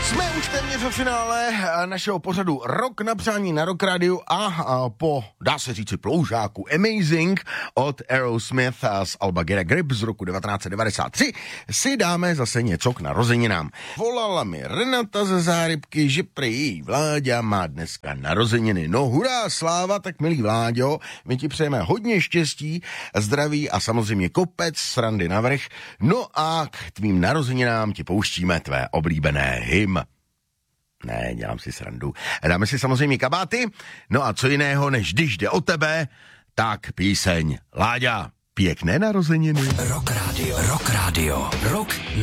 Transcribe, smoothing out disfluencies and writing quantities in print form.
Jsme už téměř ve finále našeho pořadu Rok na přání na Rock Radio a po, dá se říci, ploužáku Amazing od Aerosmith z alba Get a Grip z roku 1993 si dáme zase něco k narozeninám. Volala mi Renata ze Zárybky, že prý její Vláďa má dneska narozeniny. No hurá, sláva, tak milý Vláďo, my ti přejeme hodně štěstí, zdraví a samozřejmě kopec srandy navrch. No a k tvým narozeninám ti pouštíme tvé oblíbené hymn. Ne, dělám si srandu. Dáme si samozřejmě kabáty, no a co jiného, než když jde o tebe, tak píseň. Láďa, pěkné narozeniny. Rock Radio. Rock Radio. Rok